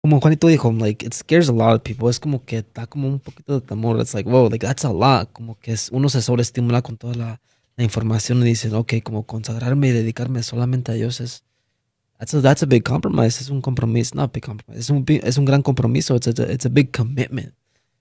como Juanito dijo, like, it scares a lot of people. Es como que da como un poquito de temor. It's like, wow, like, that's a lot. Como que uno se sobreestimula con toda la información y dice, ok, como consagrarme y dedicarme solamente a Dios that's a big compromise. Es un compromiso, not a big compromise. Es un gran compromiso. It's a big commitment.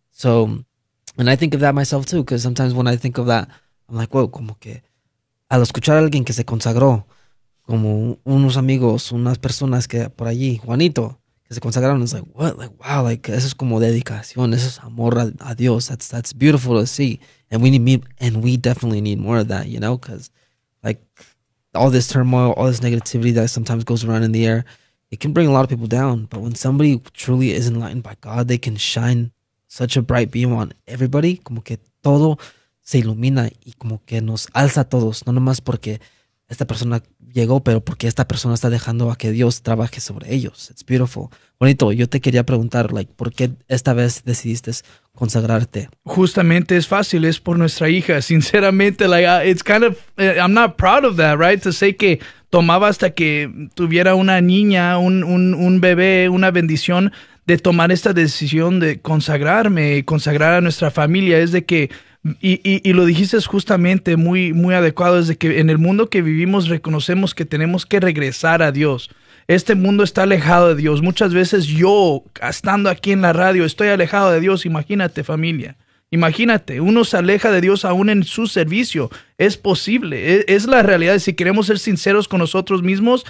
So, and I think of that myself too, because sometimes when I think of that, I'm like, wow, como que al escuchar a alguien que se consagró, como unos amigos, unas personas que por allí, Juanito, que se consagraron, es like, what? Like, wow, like, eso es como dedicación, eso es amor a Dios. That's beautiful to see. And we definitely need more of that, you know, because like all this turmoil, all this negativity that sometimes goes around in the air, it can bring a lot of people down. But when somebody truly is enlightened by God, they can shine such a bright beam on everybody, como que todo se ilumina y como que nos alza a todos, no nomás porque esta persona llegó, pero porque esta persona está dejando a que Dios trabaje sobre ellos. It's beautiful. Bonito, yo te quería preguntar, like, ¿por qué esta vez decidiste consagrarte? Justamente es fácil, es por nuestra hija. Sinceramente, like, it's kind of, I'm not proud of that, right? To say que tomaba hasta que tuviera una niña, un bebé, una bendición de tomar esta decisión de consagrarme y consagrar a nuestra familia. Es de que, y lo dijiste justamente muy, muy adecuado, es de que en el mundo que vivimos reconocemos que tenemos que regresar a Dios. Este mundo está alejado de Dios. Muchas veces yo, estando aquí en la radio, estoy alejado de Dios. Imagínate, familia. Imagínate, uno se aleja de Dios aún en su servicio. Es posible, es la realidad. Si queremos ser sinceros con nosotros mismos,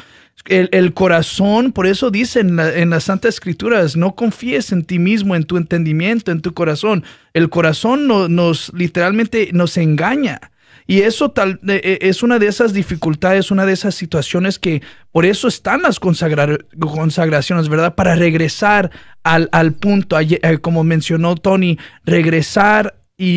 el corazón, por eso dice en las Santas Escrituras, no confíes en ti mismo, en tu entendimiento, en tu corazón. El corazón literalmente nos engaña. Y eso es una de esas dificultades, una de esas situaciones que por eso están las consagraciones, ¿verdad? Para regresar al punto, como mencionó Tony, regresar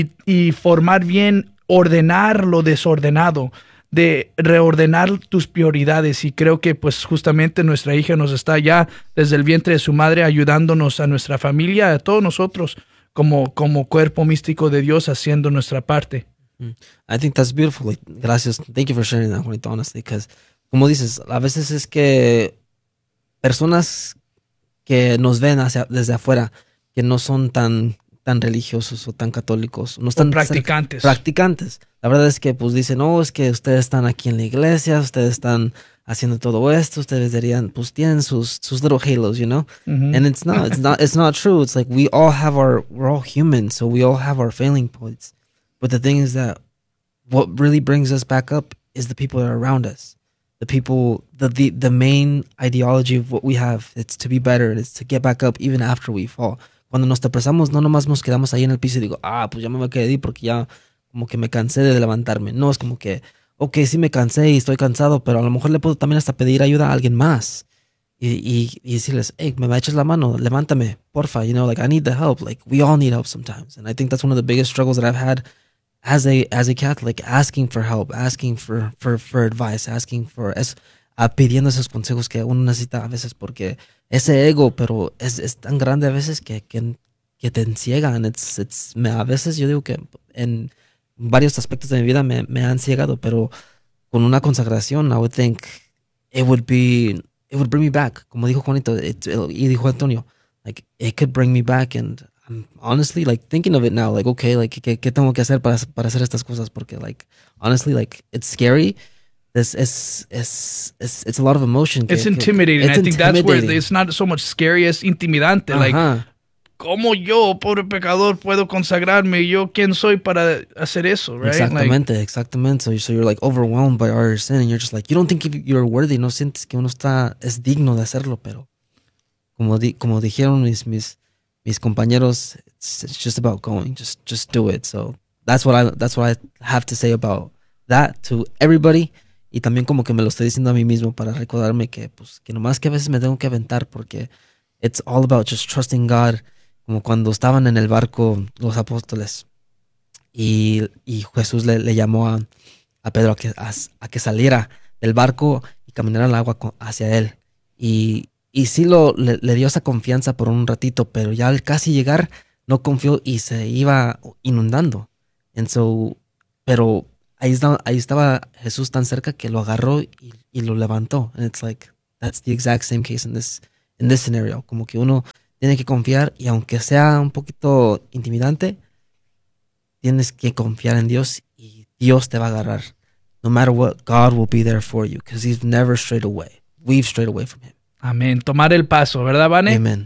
y formar bien, ordenar lo desordenado, de reordenar tus prioridades. Y creo que pues justamente nuestra hija nos está ya desde el vientre de su madre ayudándonos a nuestra familia, a todos nosotros como cuerpo místico de Dios haciendo nuestra parte. I think that's beautiful. Like, gracias. Thank you for sharing that, Juanito, honestly, because como dices, a veces es que personas que nos ven desde afuera, que no son tan religiosos o tan católicos, no están practicantes. La verdad es que pues dicen, no, es que ustedes están aquí en la iglesia, ustedes están haciendo todo esto, ustedes deberían, pues tienen sus little halos, you know? Mm-hmm. And it's not true. It's like we're all human, so we all have our failing points. But the thing is that what really brings us back up is the people that are around us. The people, the main ideology of what we have, it's to be better, it's to get back up even after we fall. Cuando nos tropezamos, no nomás nos quedamos ahí en el piso y digo, pues ya me voy a quedar ahí porque ya como que me cansé de levantarme. No, es como que, ok, sí me cansé y estoy cansado, pero a lo mejor le puedo también hasta pedir ayuda a alguien más. Y decirles, hey, me echas la mano, levántame, porfa, you know, like I need the help. Like we all need help sometimes. And I think that's one of the biggest struggles that I've had as a Catholic, asking for help, asking for advice, asking for pidiendo esos consejos que uno necesita a veces porque ese ego, pero es tan grande a veces que te enciegan. A veces yo digo que en varios aspectos de mi vida me han ciegado, pero con una consagración, I would think it would bring me back. Como dijo Juanito, y dijo Antonio, like it could bring me back. And I'm honestly like thinking of it now, like, okay, like, ¿qué tengo que hacer para hacer estas cosas? Porque like, honestly, like, it's scary. It's a lot of emotion. It's intimidating. I think that's where it's not so much scary as intimidante. Like, ¿cómo yo, pobre pecador, puedo consagrarme? ¿Yo quién soy para hacer eso? Right? Exactamente. So you're like overwhelmed by all your sin, and you're just like, you don't think you're worthy. No sientes que uno es digno de hacerlo, pero como dijeron mis compañeros, it's just about going. Just do it. So that's what I have to say about that to everybody. Y también como que me lo estoy diciendo a mí mismo para recordarme que pues que nomás que a veces me tengo que aventar porque it's all about just trusting God. Como cuando estaban en el barco los apóstoles y Jesús le llamó a Pedro a que saliera del barco y caminara al agua hacia él. Y sí le dio esa confianza por un ratito, pero ya al casi llegar no confió y se iba inundando. Pero ahí estaba Jesús tan cerca que lo agarró y lo levantó. And it's like, that's the exact same case in this in this scenario. Como que uno tiene que confiar y aunque sea un poquito intimidante, tienes que confiar en Dios y Dios te va a agarrar. No matter what, God will be there for you because He's never strayed away. We've strayed away from Him. Amén. Tomar el paso, ¿verdad, Vane? Amen.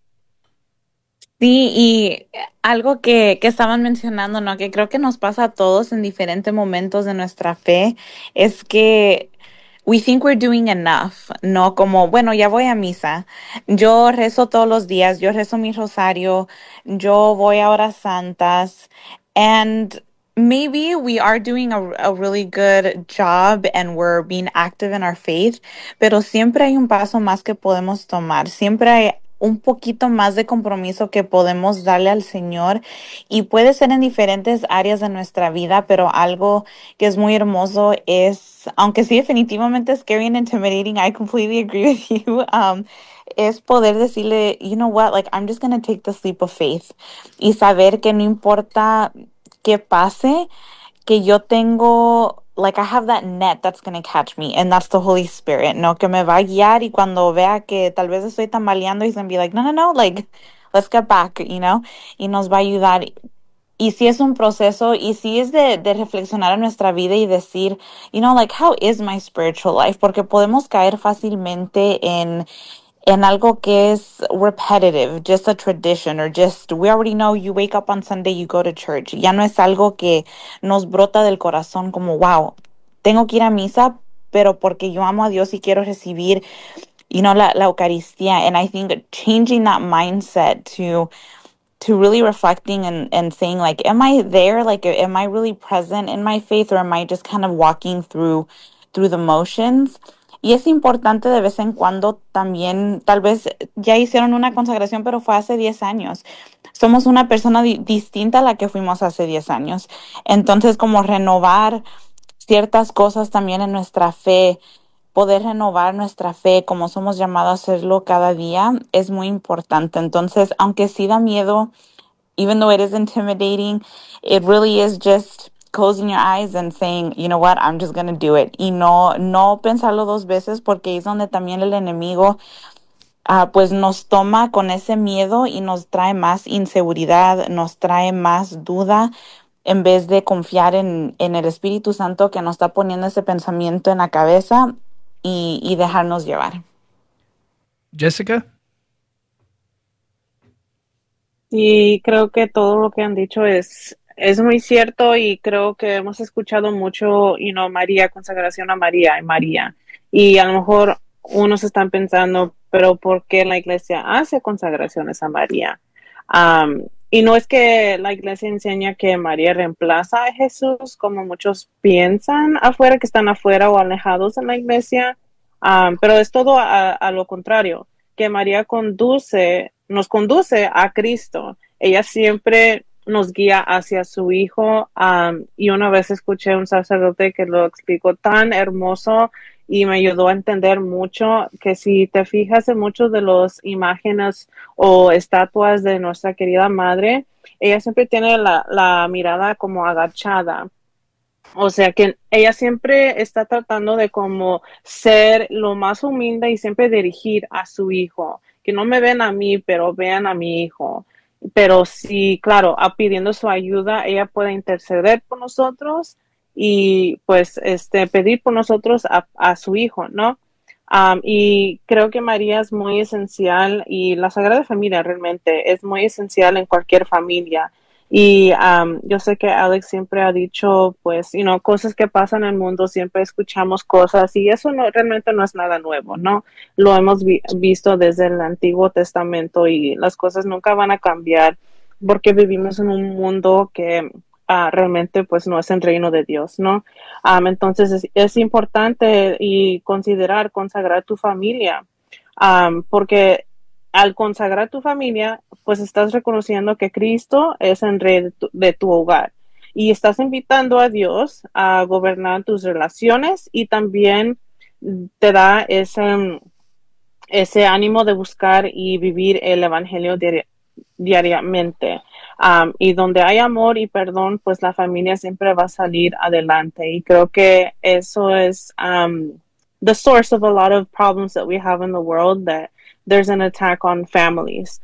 Sí, y algo que estaban mencionando, ¿no? Que creo que nos pasa a todos en diferentes momentos de nuestra fe, es que we think we're doing enough, ¿no? Como, bueno, ya voy a misa, yo rezo todos los días, yo rezo mi rosario, yo voy a horas santas, and maybe we are doing a really good job and we're being active in our faith, pero siempre hay un paso más que podemos tomar, siempre hay un poquito más de compromiso que podemos darle al Señor y puede ser en diferentes áreas de nuestra vida, pero algo que es muy hermoso es, aunque sí definitivamente es scary and intimidating, I completely agree with you, es poder decirle, you know what, like I'm just going to take the leap of faith y saber que no importa qué pase, que yo tengo, like I have that net that's going to catch me, and that's the Holy Spirit, ¿no? Que me va a guiar y cuando vea que tal vez estoy tambaleando, he's going to be like, no, no, no, like, let's get back, you know? Y nos va a ayudar. Y si es un proceso, y si es de reflexionar en nuestra vida y decir, you know, like, how is my spiritual life? Porque podemos caer fácilmente en algo que es repetitive, just a tradition, or just, we already know you wake up on Sunday, you go to church. Ya no es algo que nos brota del corazón como, wow, tengo que ir a misa, pero porque yo amo a Dios y quiero recibir, you know, la Eucaristía. And I think changing that mindset to really reflecting and saying like, am I there? Like, am I really present in my faith, or am I just kind of walking through the motions? Y es importante de vez en cuando también, tal vez ya hicieron una consagración, pero fue hace 10 años. Somos una persona distinta a la que fuimos hace 10 años. Entonces, como renovar ciertas cosas también en nuestra fe, poder renovar nuestra fe como somos llamados a hacerlo cada día, es muy importante. Entonces, aunque sí da miedo, even though it is intimidating, it really is just closing your eyes and saying, you know what, I'm just going to do it. Y no pensarlo dos veces, porque es donde también el enemigo pues nos toma con ese miedo y nos trae más inseguridad, nos trae más duda, en vez de confiar en el Espíritu Santo que nos está poniendo ese pensamiento en la cabeza y dejarnos llevar. Jessica. Sí, creo que todo lo que han dicho es muy cierto y creo que hemos escuchado mucho, María, consagración a María y María. Y a lo mejor unos están pensando, pero ¿por qué la iglesia hace consagraciones a María? Y no es que la iglesia enseña que María reemplaza a Jesús, como muchos piensan afuera, que están afuera o alejados en la iglesia, pero es todo a lo contrario, que María nos conduce a Cristo. Ella siempre nos guía hacia su Hijo. Y una vez escuché a un sacerdote que lo explicó tan hermoso y me ayudó a entender mucho, que si te fijas en muchos de las imágenes o estatuas de nuestra querida madre, ella siempre tiene la mirada como agachada. O sea que ella siempre está tratando de como ser lo más humilde y siempre dirigir a su hijo. Que no me ven a mí, pero vean a mi hijo. Pero sí, claro, pidiendo su ayuda, ella puede interceder por nosotros y pues pedir por nosotros a su hijo, ¿no? Y creo que María es muy esencial, y la Sagrada Familia realmente es muy esencial en cualquier familia. Y yo sé que Alex siempre ha dicho, pues, cosas que pasan en el mundo, siempre escuchamos cosas y eso realmente no es nada nuevo, ¿no? Lo hemos visto desde el Antiguo Testamento y las cosas nunca van a cambiar porque vivimos en un mundo que realmente pues no es el reino de Dios, ¿no? Entonces es importante y consagrar tu familia, porque al consagrar tu familia, pues estás reconociendo que Cristo es el rey de tu hogar y estás invitando a Dios a gobernar tus relaciones, y también te da ese ánimo de buscar y vivir el evangelio diariamente. Y donde hay amor y perdón, pues la familia siempre va a salir adelante. Y creo que eso es the source of a lot of problems that we have in the world, that there's an attack on families.